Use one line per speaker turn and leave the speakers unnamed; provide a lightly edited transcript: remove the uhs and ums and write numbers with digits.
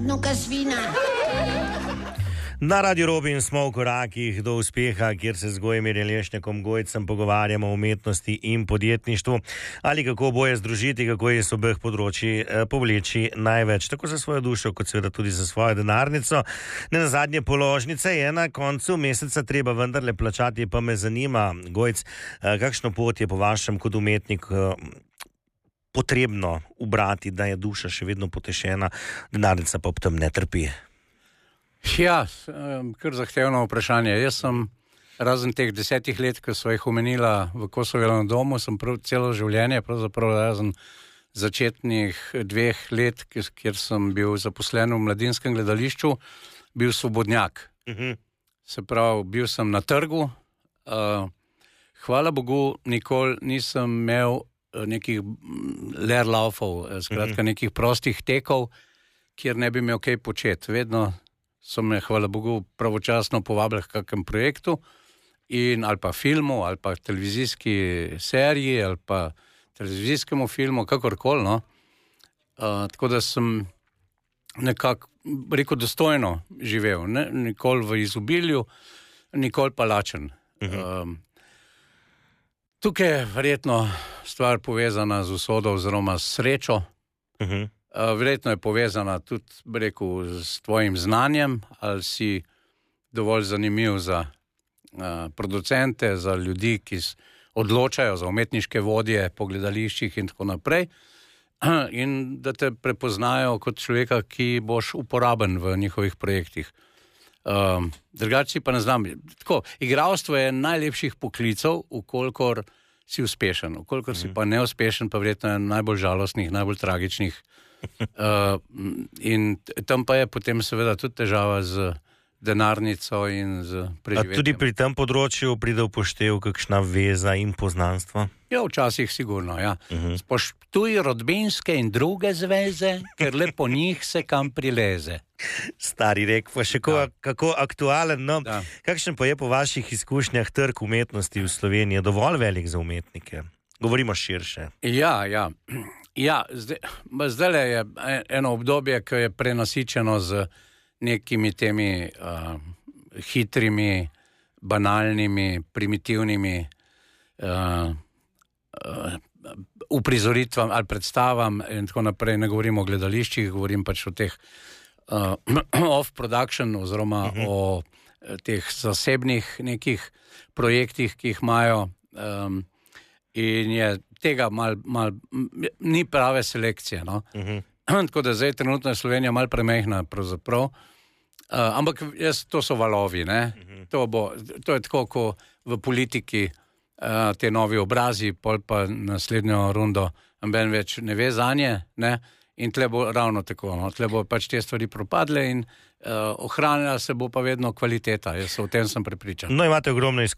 nuka svina.
Na Radio Robin smo v korakih do uspeha, kjer se z Gojmirjem Lešnikom Gojcem pogovarjamo o umetnosti in podjetništvu, ali kako boje združiti, kako je z obeh področji povleči največ, tako za svojo dušo, kot seveda tudi za svojo denarnico. Ne nazadnje položnice je na koncu meseca treba vendarle plačati, pa me zanima, Gojc, kakšno pot je po vašem kot umetnik potrebno ubrati, da je duša še vedno potešena, denarnica pa ob tem ne trpi?
Ja, kar zahtevno vprašanje. Jaz sem razen teh 10 let, ko so jih omenila v Kosovem domu, sem celo življenje, pravzaprav razen začetnih 2 let, kjer sem bil zaposlen v Mladinskem gledališču, bil svobodnjak. Se pravi, bil sem na trgu. Hvala Bogu, nikoli nisem imel nekih leerlaufov, skratka nekih prostih tekov, kjer ne bi imel kaj početi. Vedno so me, hvala Bogu, pravočasno povabili k kakem projektu ali pa filmu, ali pa televizijski seriji, ali pa televizijskemu filmu, kakorkoli, no. Tako da sem nekako, rekel, dostojno živel. Nikoli v izobilju, nikoli pa lačen. Tukaj je verjetno stvar povezana z usodo oziroma s srečo. Verjetno je povezana tudi, rekel, s tvojim znanjem, ali si dovolj zanimiv za producente, za ljudi, ki odločajo, za umetniške vodje po gledališčih in tako naprej, in da te prepoznajo kot človeka, ki boš uporaben v njihovih projektih. Drugače pa ne znam. Tako, igralstvo je najlepših poklicev, ukolikor si uspešen. Ukolikor si pa neuspešen, pa verjetno je najbolj žalostnih, najbolj tragičnih. In tam pa je potem seveda tudi težava z denarnico in z preživetjem.
A tudi pri tem področju pride v poštev kakšna veza in poznanstvo?
Ja, včasih sigurno, ja. Spoštuj rodbinske in druge zveze, ker le po njih se kam prileze.
Stari rek, pa še kako aktualen, no. Da. Kakšen pa je po vaših izkušnjah trg umetnosti v Sloveniji? Dovolj velik za umetnike? Govorimo širše. Ja, zdaj je eno obdobje, ki je prenasičeno z nekimi temi hitrimi, banalnimi, primitivnimi uprizoritvam ali predstavam in tako naprej. Ne govorim o gledališčih, govorim pač o teh off-production oziroma o teh zasebnih nekih projektih, ki jih imajo. In je tega ni prave selekcije, no. Tako da zdaj trenutno je Slovenija malo premehna pravzaprav. Ampak to so valovi, ne. To je tako, ko v politiki te novi obrazi, pol pa naslednjo rundo noben več ne ve zanje, ne. In tle bo ravno tako, no. Tle bo pač te stvari propadle in ohranila se bo pa vedno kvaliteta. Jaz o tem sem prepričan. No, imate ogromno izkušnje